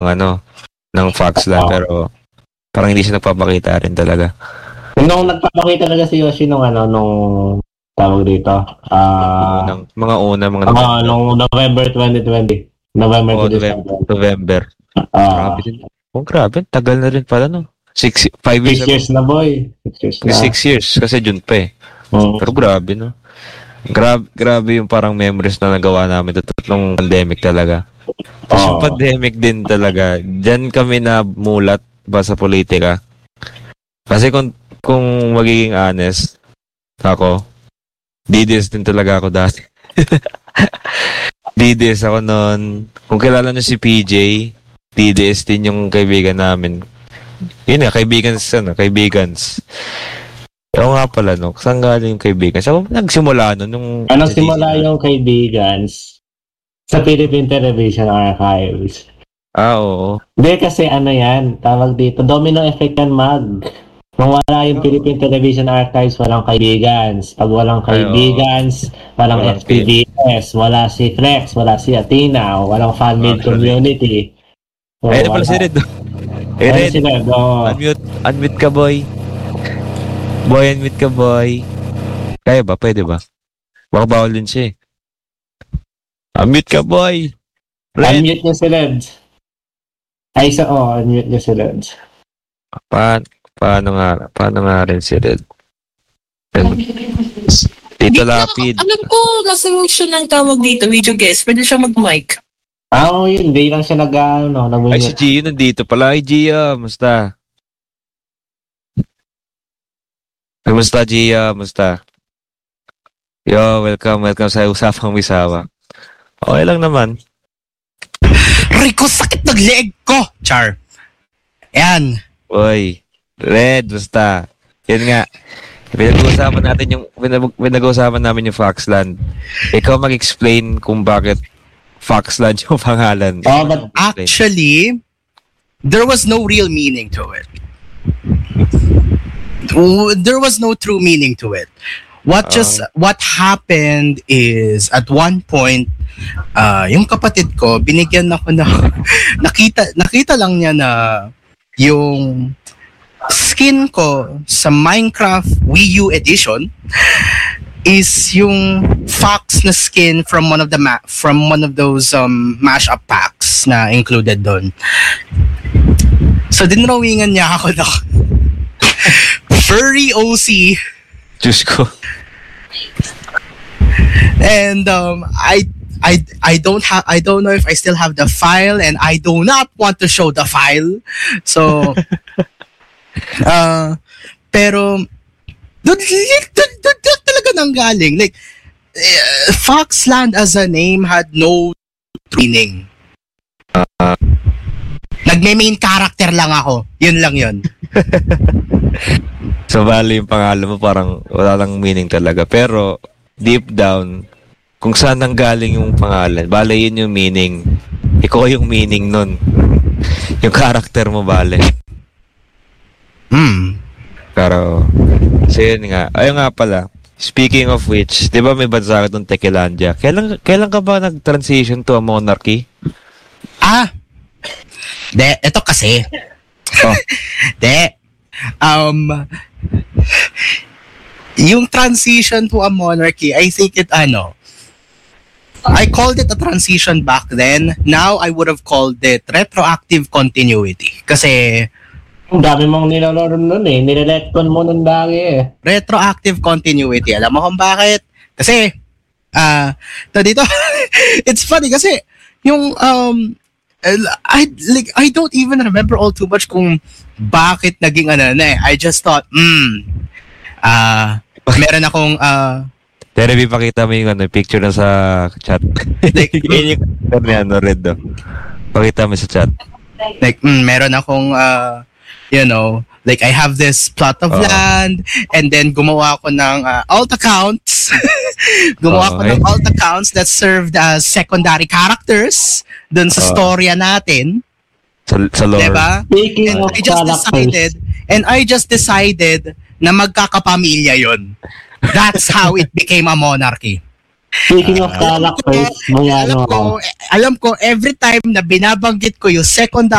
ng Foxland, pero parang hindi siya nagpapakita rin talaga. Nung nagpapakita talaga si Yoshi nung tawag dito. Nung November 2020. November. Grabe, tagal na rin pala, no? 5 years na, boy. 6 years, kasi June pa eh. Pero grabe, no? Grabe yung parang memories na nagawa namin nung pandemic talaga. Tapos yung pandemic din talaga, dyan kami na mulat ba sa politika. Kasi kung magiging honest, ako, DDS din talaga ako dati. DDS ako noon. Kung kilala nyo si PJ, DDS din yung kaibigan namin. Yun nga, kaibigans. Ako nga pala, no? Saan galing yung kaibigan? Saan nagsimula nun? Nagsimula yung Kaibigans sa Philippine Television Archives. Oo. Hindi kasi yan, tawag dito, domino effect yan, Mag. Kung wala yung Philippine Television Archives, walang Kaibigans. Pag walang Kaibigans, walang FPBS, wala si Flex, wala si Athena, walang fan-made community. So, ayun pala si Red. Red, unmute ka, boy. Boy, unmute ka, boy. Kaya ba? Pwede ba? Baka bawal din siya eh. Unmute ka, boy. Red. Unmute niya si Red. Unmute niya si Red. Paano nga rin si Red? Tito Lapid. Alam ko, nasa motion ng tawag dito, video guest. Pwede siya mag-mic. Yun. Hindi lang siya Ay, si Gio nandito pala. Ay, Gio. Musta? Kamusta, Gia? Musta? Yo, welcome sa Usapang Misawa. Okay lang naman. Rico, sakit ng leg ko! Char. Yan. Oy, Red, musta? Yan nga. Pinag-uusapan namin yung Foxland. Ikaw mag-explain kung bakit Foxland yung pangalan. But actually, there was no real meaning to it. There was no true meaning to it. What happened is at one point yung kapatid ko binigyan ako na nakita lang niya na yung skin ko sa Minecraft Wii U edition is yung fox na skin from one of those mashup packs na included doon. So dinrawingan niya ako na furry OC. Diyos ko. And I don't know if I still have the file, and I do not want to show the file. So pero doon talaga nanggaling. Like Foxland as a name had no meaning. Nagme-main character lang ako. Yun lang yun. So, bali yung pangalan mo parang wala lang meaning talaga. Pero, deep down, kung saan nanggaling yung pangalan, bale yun yung meaning. Ikaw yung meaning nun. Yung character mo, bale. Pero, so yun nga. Ayun nga pala, speaking of which, di ba may bansa ka itong Tequilandia? Kailan ka ba nag-transition to a monarchy? Ito kasi. Yung transition to a monarchy, I think I called it a transition back then. Now, I would have called it retroactive continuity. Kasi, ang dami mong nilalaro nun eh. Nileletcon mo nun lagi eh. Retroactive continuity. Alam mo kung bakit? Kasi, dito, it's funny kasi, yung, I don't even remember all too much kung bakit naging I just thought, meron akong, Terebi, pakita mo yung picture na sa chat. Like, yun yung Red do. Pakita mo sa chat. Like, meron akong, like I have this plot of land, and then gumawa ako ng alt accounts. Gumawa ko ng alt accounts that served as secondary characters dun sa storya natin. Sa lore. Diba? And I just decided na magkakapamilya yun. That's how it became a monarchy. Speaking of characters, may ano ako. Alam ko, every time na binabanggit ko yung second